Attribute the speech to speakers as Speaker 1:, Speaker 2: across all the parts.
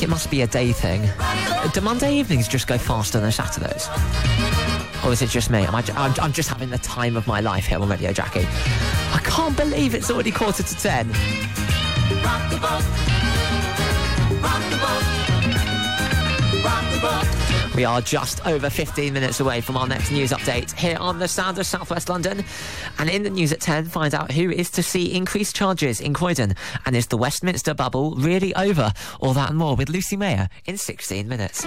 Speaker 1: think it must be a day thing. Do Monday evenings just go faster than Saturdays? Or is it just me? I'm just having the time of my life here on Radio Jackie. I can't believe it's already 9:45. Rock the boat. Rock the boat. Rock the boat. We are just over 15 minutes away from our next news update here on the Sound of South West London. And in the news at 10, find out who is to see increased charges in Croydon. And is the Westminster bubble really over? All that and more with Lucy Mayer in 16 minutes.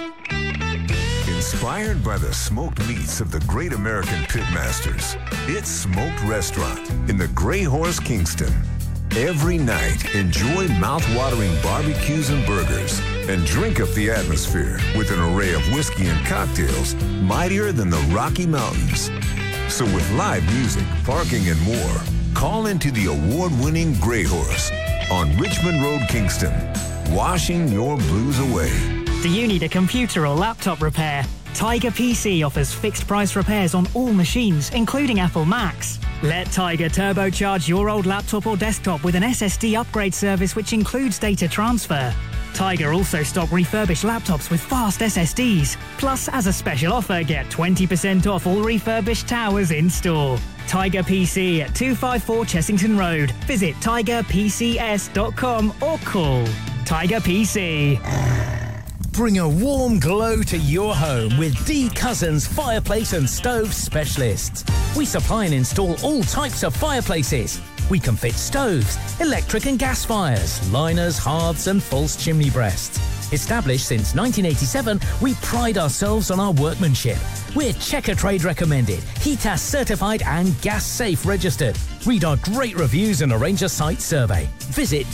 Speaker 2: Inspired by the smoked meats of the great American pitmasters, it's Smoked Restaurant in the Grey Horse, Kingston. Every night, enjoy mouth-watering barbecues and burgers, and drink up the atmosphere with an array of whiskey and cocktails mightier than the Rocky Mountains. So with live music, parking, and more, call into the award-winning Grey Horse on Richmond Road, Kingston, washing your blues away.
Speaker 3: Do you need a computer or laptop repair? Tiger PC offers fixed price repairs on all machines, including Apple Macs. Let Tiger turbocharge your old laptop or desktop with an SSD upgrade service which includes data transfer. Tiger also stock refurbished laptops with fast SSDs. Plus, as a special offer, get 20% off all refurbished towers in store. Tiger PC at 254 Chessington Road. Visit tigerpcs.com or call Tiger PC.
Speaker 4: Bring a warm glow to your home with D. Cousins Fireplace and Stove Specialists. We supply and install all types of fireplaces. We can fit stoves, electric and gas fires, liners, hearths and false chimney breasts. Established since 1987, we pride ourselves on our workmanship. We're Checker Trade recommended, HETAS certified and Gas Safe registered. Read our great reviews and arrange a site survey. Visit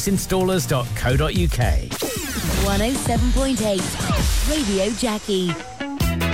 Speaker 4: dcousinsfireplaceinstallers.co.uk.
Speaker 5: 107.8 Radio Jackie.